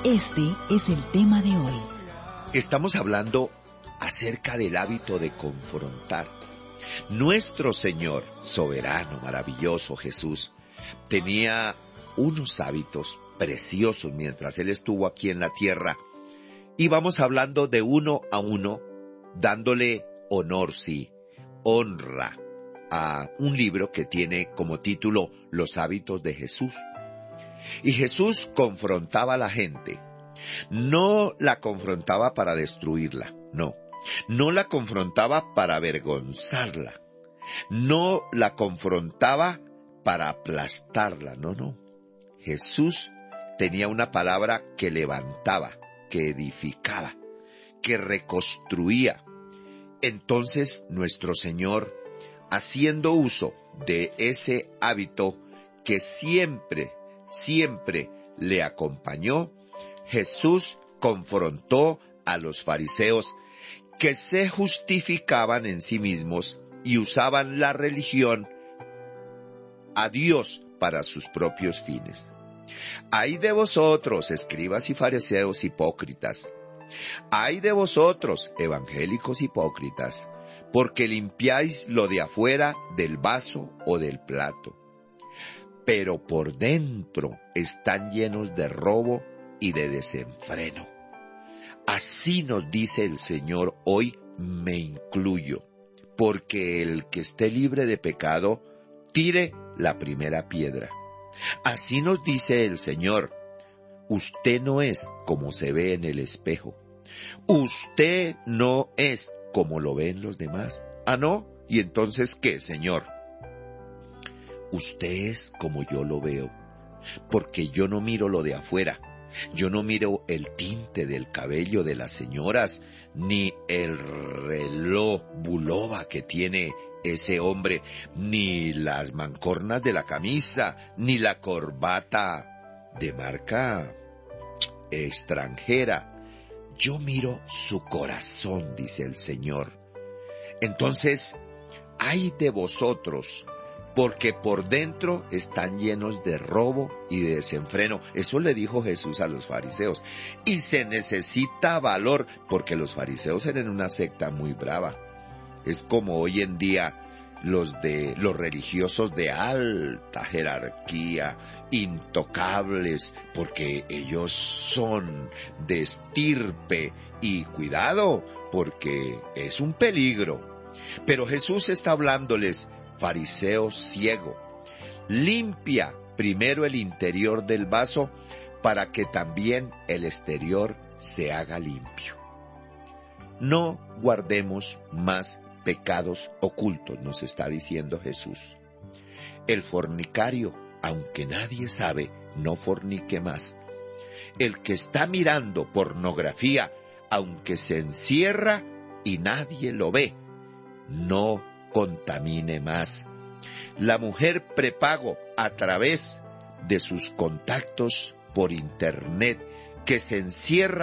Este es el tema de hoy. Estamos hablando acerca del hábito de confrontar. Nuestro Señor, soberano, maravilloso Jesús, tenía unos hábitos preciosos mientras Él estuvo aquí en la tierra. Y vamos hablando de uno a uno, dándole honor, sí, honra a un libro que tiene como título Los hábitos de Jesús. Y Jesús confrontaba a la gente. No la confrontaba para destruirla, no la confrontaba para avergonzarla, no la confrontaba para aplastarla, no. Jesús tenía una palabra que levantaba, que edificaba, que reconstruía. Entonces nuestro Señor, haciendo uso de ese hábito que siempre le acompañó, Jesús confrontó a los fariseos que se justificaban en sí mismos y usaban la religión a Dios para sus propios fines. ¡Ay de vosotros, escribas y fariseos hipócritas! ¡Ay de vosotros, evangélicos hipócritas! Porque limpiáis lo de afuera del vaso o del plato, pero por dentro están llenos de robo y de desenfreno. Así nos dice el Señor hoy, me incluyo, porque el que esté libre de pecado, tire la primera piedra. Así nos dice el Señor, usted no es como se ve en el espejo. Usted no es como lo ven los demás. ¿Ah, no? ¿Y entonces qué, Señor? Usted es como yo lo veo, porque yo no miro lo de afuera. Yo no miro el tinte del cabello de las señoras, ni el reloj Bulova que tiene ese hombre, ni las mancornas de la camisa, ni la corbata de marca extranjera. Yo miro su corazón, dice el Señor. Entonces, ay de vosotros, porque por dentro están llenos de robo y de desenfreno. Eso le dijo Jesús a los fariseos. Y se necesita valor, porque los fariseos eran una secta muy brava. Es como hoy en día los religiosos de alta jerarquía, intocables, porque ellos son de estirpe y cuidado, porque es un peligro. Pero Jesús está hablándoles, fariseo ciego, limpia primero el interior del vaso para que también el exterior se haga limpio. No guardemos más pecados ocultos, nos está diciendo Jesús. El fornicario, aunque nadie sabe, no fornique más. El que está mirando pornografía, aunque se encierra y nadie lo ve, no contamine más. La mujer prepago a través de sus contactos por internet, que se encierra